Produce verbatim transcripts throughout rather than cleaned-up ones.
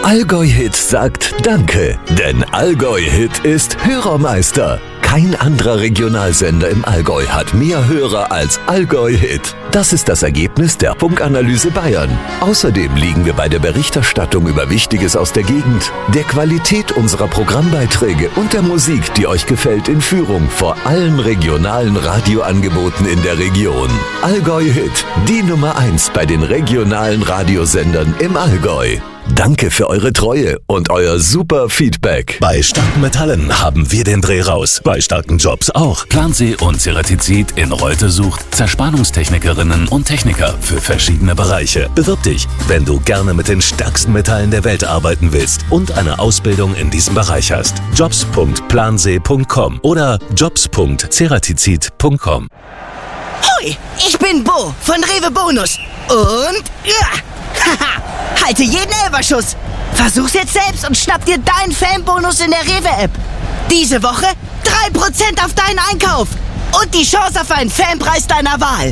Allgäu Hit sagt Danke, denn Allgäu Hit ist Hörermeister. Kein anderer Regionalsender im Allgäu hat mehr Hörer als Allgäu Hit. Das ist das Ergebnis der Funkanalyse Bayern. Außerdem liegen wir bei der Berichterstattung über Wichtiges aus der Gegend, der Qualität unserer Programmbeiträge und der Musik, die euch gefällt, in Führung vor allen regionalen Radioangeboten in der Region. Allgäu Hit, die Nummer eins bei den regionalen Radiosendern im Allgäu. Danke für eure Treue und euer super Feedback. Bei starken Metallen haben wir den Dreh raus. Bei starken Jobs auch. Plansee und Ceratizid in Reute sucht Zerspannungstechnikerinnen und Techniker für verschiedene Bereiche. Bewirb dich, wenn du gerne mit den stärksten Metallen der Welt arbeiten willst und eine Ausbildung in diesem Bereich hast. jobs punkt plansee punkt com oder jobs punkt ceratizid punkt com. Hoi, ich bin Bo von Rewe Bonus und ja, haha, halte jeden Elferschuss. Versuch's jetzt selbst und schnapp dir deinen Fanbonus in der Rewe-App. Diese Woche drei Prozent auf deinen Einkauf und die Chance auf einen Fanpreis deiner Wahl.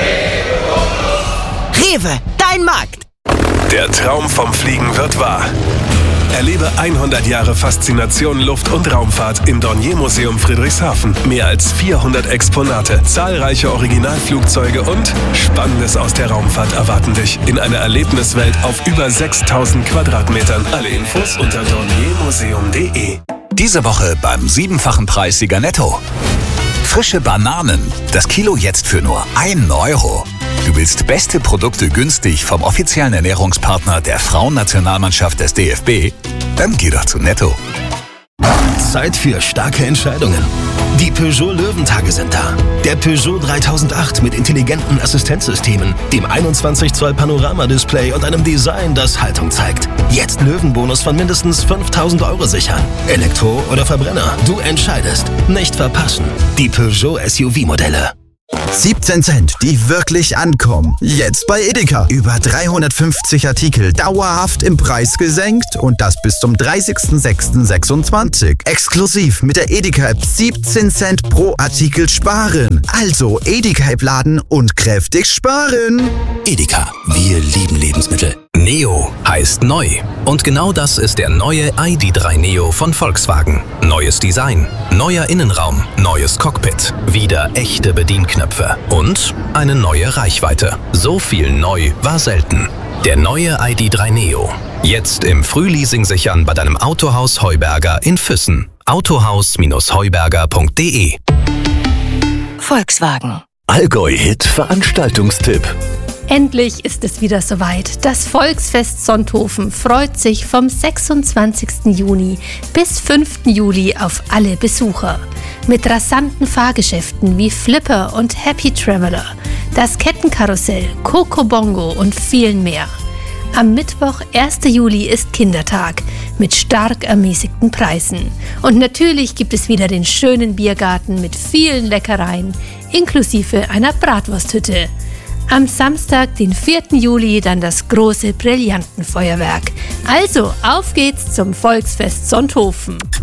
Rewe, dein Markt. Der Traum vom Fliegen wird wahr. Erlebe hundert Jahre Faszination Luft- und Raumfahrt im Dornier-Museum Friedrichshafen. Mehr als vierhundert Exponate, zahlreiche Originalflugzeuge und Spannendes aus der Raumfahrt erwarten dich in einer Erlebniswelt auf über sechstausend Quadratmetern. Alle Infos unter dorniermuseum punkt de. Diese Woche beim siebenfachen Preissieger Netto. Frische Bananen. Das Kilo jetzt für nur einen Euro. Du willst beste Produkte günstig vom offiziellen Ernährungspartner der Frauennationalmannschaft des D F B? Dann geh doch zu Netto. Zeit für starke Entscheidungen. Die Peugeot Löwentage sind da. Der Peugeot dreitausendacht mit intelligenten Assistenzsystemen, dem einundzwanzig Zoll Panoramadisplay und einem Design, das Haltung zeigt. Jetzt Löwenbonus von mindestens fünftausend Euro sichern. Elektro oder Verbrenner, du entscheidest. Nicht verpassen. Die Peugeot S U V-Modelle. siebzehn Cent, die wirklich ankommen. Jetzt bei Edeka. Über dreihundertfünfzig Artikel dauerhaft im Preis gesenkt und das bis zum dreißigsten sechsten sechsundzwanzig. Exklusiv mit der Edeka-App siebzehn Cent pro Artikel sparen. Also Edeka-App laden und kräftig sparen. Edeka, wir lieben Lebensmittel. Neo heißt neu. Und genau das ist der neue I D drei Neo von Volkswagen. Neues Design, neuer Innenraum, neues Cockpit, wieder echte Bedienknöpfe und eine neue Reichweite. So viel neu war selten. Der neue I D drei Neo. Jetzt im Frühleasing sichern bei deinem Autohaus Heuberger in Füssen. autohaus Bindestrich heuberger punkt de. Volkswagen. Allgäu Hit Veranstaltungstipp. Endlich ist es wieder soweit. Das Volksfest Sonthofen freut sich vom sechsundzwanzigsten Juni bis fünften Juli auf alle Besucher. Mit rasanten Fahrgeschäften wie Flipper und Happy Traveler, das Kettenkarussell, Coco Bongo und vielen mehr. Am Mittwoch, ersten Juli, ist Kindertag mit stark ermäßigten Preisen. Und natürlich gibt es wieder den schönen Biergarten mit vielen Leckereien, inklusive einer Bratwursthütte. Am Samstag, den vierten Juli, dann das große Brillantenfeuerwerk. Also, auf geht's zum Volksfest Sonthofen.